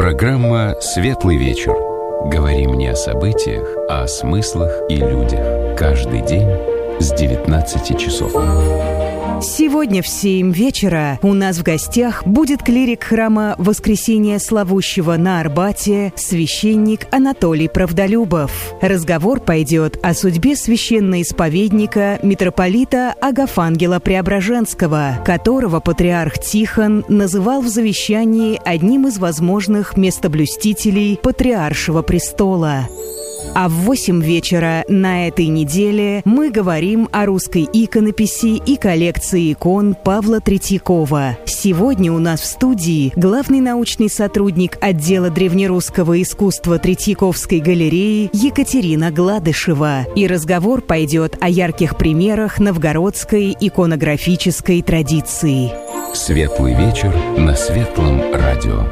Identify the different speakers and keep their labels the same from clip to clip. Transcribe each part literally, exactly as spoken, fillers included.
Speaker 1: Программа «Светлый вечер». Говорим не о событиях, а о смыслах и людях. Каждый день с девятнадцати часов.
Speaker 2: Сегодня в семь вечера у нас в гостях будет клирик храма Воскресения Славущего на Арбате, священник Анатолий Правдолюбов. Разговор пойдет о судьбе священноисповедника митрополита Агафангела Преображенского, которого патриарх Тихон называл в завещании одним из возможных местоблюстителей патриаршего престола. А в восемь вечера на этой неделе мы говорим о русской иконописи и коллекции икон Павла Третьякова. Сегодня у нас в студии главный научный сотрудник отдела древнерусского искусства Третьяковской галереи Екатерина Гладышева. И разговор пойдет о ярких примерах новгородской иконографической традиции.
Speaker 1: Светлый вечер на Светлом радио.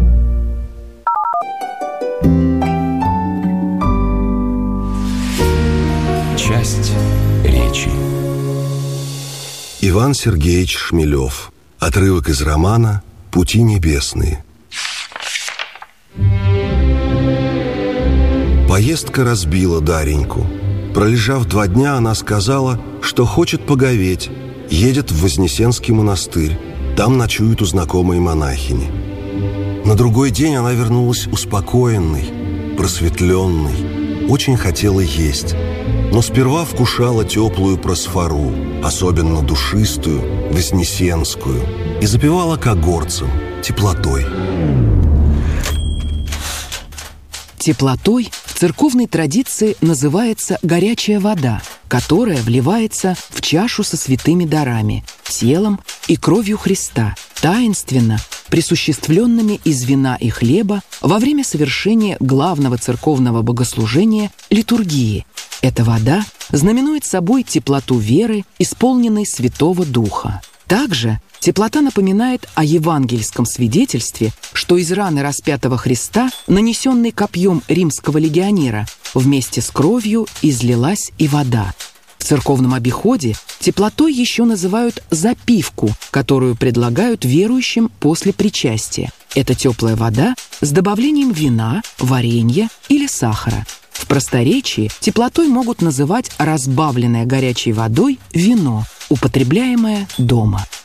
Speaker 1: Часть речи.
Speaker 3: Иван Сергеевич Шмелев. Отрывок из романа «Пути небесные». Поездка разбила Дареньку. Пролежав два дня, она сказала, что хочет поговеть. Едет в Вознесенский монастырь. Там ночует у знакомой монахини. На другой день она вернулась успокоенной, просветленной. Очень хотела есть. Но сперва вкушала теплую просфору, особенно душистую, вознесенскую, и запивала когорцем, теплотой.
Speaker 4: Теплотой в церковной традиции называется горячая вода, которая вливается в чашу со святыми дарами, телом и кровью Христа, таинственно присуществленными из вина и хлеба во время совершения главного церковного богослужения – литургии. Эта вода знаменует собой теплоту веры, исполненной Святого Духа. Также теплота напоминает о евангельском свидетельстве, что из раны распятого Христа, нанесенной копьем римского легионера, вместе с кровью излилась и вода. В церковном обиходе теплотой еще называют запивку, которую предлагают верующим после причастия. Это теплая вода с добавлением вина, варенья или сахара. В просторечии теплотой могут называть разбавленное горячей водой вино, употребляемое дома.